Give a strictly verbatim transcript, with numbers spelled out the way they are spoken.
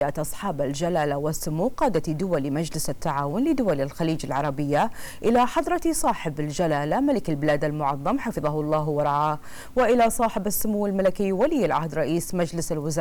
أصحاب الجلالة والسمو قادة دول مجلس التعاون لدول الخليج العربية إلى حضرة صاحب الجلالة ملك البلاد المعظم حفظه الله ورعاه، وإلى صاحب السمو الملكي ولي العهد رئيس مجلس الوزراء